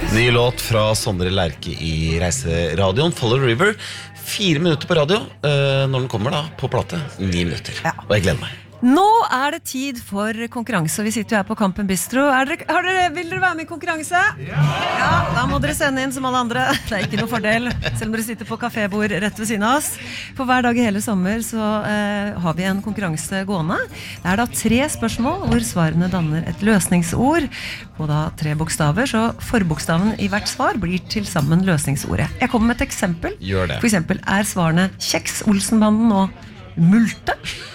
Ny låt fra Sondre Lerche i Reiseradioen, Follow River. 4 minutter på radio, når den kommer da, på plate, 9 minutter. Ja. Og jeg gleder meg. Nå det tid for konkurranse. Vi sitter jo her på Kampen Bistro. Vil dere være med i konkurranse? Ja, da må dere sende inn som alle andre. Det ikke noe fordel, selv om dere sitter på kafébord rett ved siden av oss. For hver dag i hele sommer så har vi en konkurranse gående. Det da 3 spørsmål hvor svarene danner et løsningsord på da 3 bokstaver, så forbokstaven i hvert svar blir til sammen løsningsordet. Jeg kommer med et eksempel. Gjør det. For eksempel svarene Kjeks, Olsenbanden og Multe.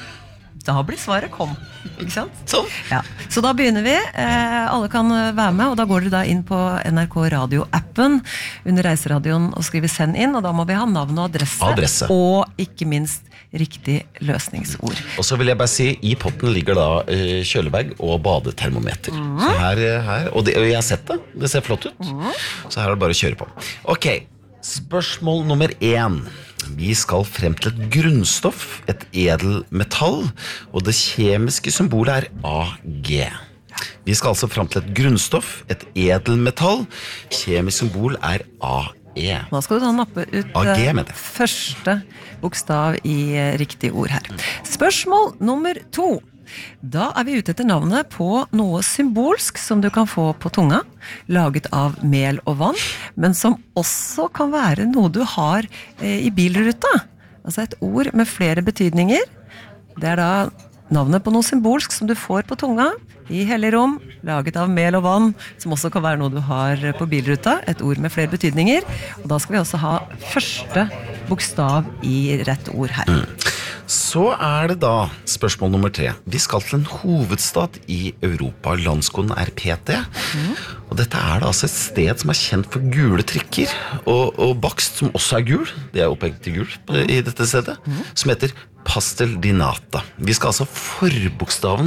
Da blir svaret kom, ikke sant? Sånn. Ja. Så da begynner vi. Alle kan være med, og da går dere da inn på NRK Radio-appen under Reiseradioen og skriver send inn, og da må vi ha navn og adresse. Og ikke minst riktig løsningsord. Og så vil jeg bare si, i potten ligger da kjølebag og badetermometer. Så her og jeg har sett det. Det ser flott ut. Så her det bare å kjøre på. Ok, spørsmål nummer 1. Vi skal frem til et grunnstoff, et edelmetall, og det kjemiske symbolet AG. Vi skal altså frem til et grunnstoff, et edelmetall, kjemisk symbol AE. Nå skal du da nappe ut AG, første bokstav i riktig ord her. Spørsmål nummer 2. Da vi ute etter navnet på noe symbolsk som du kan få på tunga, laget av mel og vann, men som også kan være noe du har i bilruta. Altså et ord med flere betydninger. Det da navnet på noe symbolsk som du får på tunga, i hellig rom, laget av mel og vann, som også kan være noe du har på bilruta, et ord med flere betydninger. Og da skal vi også ha første bokstav i rett ord her. Så det da spørsmål nummer 3. Vi skal til en hovedstad i Europa. Landskoden PT. Og dette da altså et sted som kjent for gule trikker, og bakst som også gul. Det opphengt i gul i dette stedet, som heter Pastel di Nata. Vi skal altså forbokstaven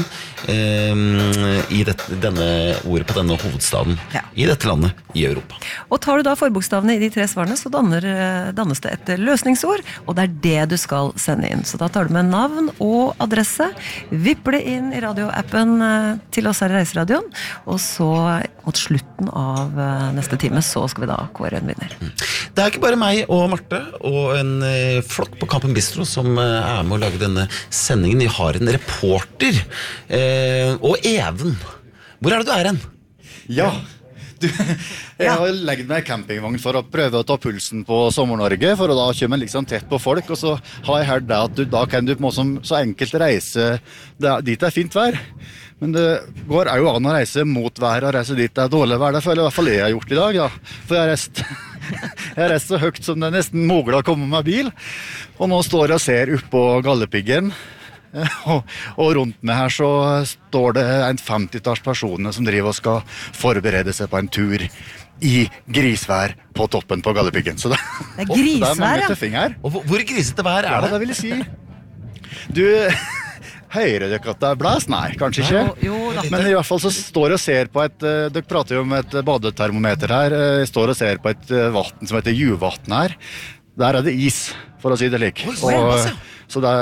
i denne ordet på denne hovedstaden i dette landet i Europa. Og tar du da forbokstavene i de 3 svarene, så dannes det et løsningsord, og det det du skal sende inn. Så da tar du med navn og adresse, vipper det inn i radioappen til oss her i Reiseradioen, og så mot slutten av neste time, så skal vi da kåre en vinner. Det ikke bare meg og Marte og en flokk på Kampen Bistro som med å lage denne sendingen. Vi har en reporter, og Even. Hvor det du hen? Ja, jeg har legget meg i campingvogn for å prøve å ta pulsen på Sommer-Norge, for å da komme liksom tett på folk, og så har jeg hørt at da kan du på en måte så enkelt reise dit fint vær. Men det går jo an å reise mot vær og reise dit dårlig vær. Det føler i hvert fall jeg har gjort i dag, da. For jeg har reist så høyt som det nesten mulig å komme med bil. Og nå står jeg og ser opp på Galdhøpiggen. Og rundt meg her så står det en 50-talls personer som driver og skal forberede seg på en tur i grisvær på toppen på Galdhøpiggen. Så det grisvær, mange tøffing her. Og hvor grisete vær det? Ja, det vil jeg si. Du... Hører dere at det blæs? Nei, kanskje ikke. Jo, men i hvert fall så står jeg og ser på dere prater jo om et badetermometer her. Jeg står og ser på et vatten som heter Juvatn her. Der det is, for å si det lik. Så det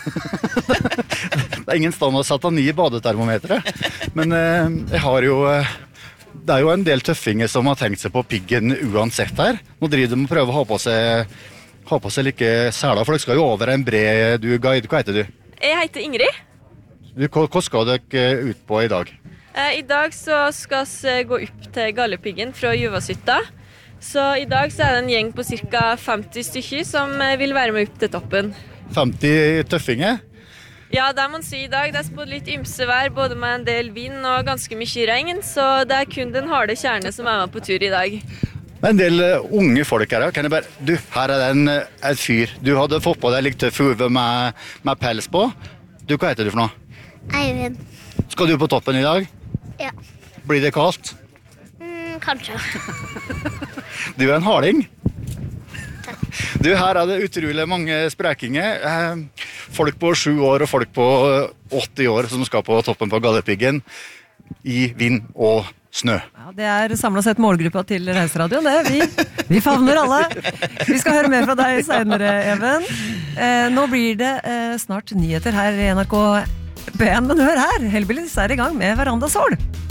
det ingen stand å sette ned i badetermometeret. Men jeg har jo... Det jo en del tøffinger som har tenkt seg på piggen uansett her. Nå driver de og prøver å ha på seg like sæler, for dere skal jo over en bred guide. Hva heter du? Jeg heter Ingrid. Hva skal dere ut på i dag? I dag så skal vi gå opp til Galdhøpiggen fra Juvashytta. Så i dag så det en gjeng på ca. 50 stykker som vil være med opp til toppen. 50 tøffinger? Ja, det må man si i dag. Det spådd litt ymse vær, både med en del vind og ganske mye regn, så det kun den harde kjerne som med på tur i dag. En del unge folk her, kan jeg bare... Du, her det en fyr. Du hadde fått på deg litt tøff hue med pels på. Du, hva heter du for noe? Eivind. Skal du på toppen i dag? Ja. Blir det kaldt? Kanskje. Du en harding. Du, her det utrolig mange sprekinger. Folk på 7 år og folk på 80 år som skal på toppen på Galdhøpiggen i vind og snø. Ja, det samlet sett målgruppa til Reiseradioen, det. Vi favner alle. Vi skal høre mer fra deg senere, Even. Nå blir det snart nyheter her i NRK P1, men hør her, Hellbillies i gang med Verandasol.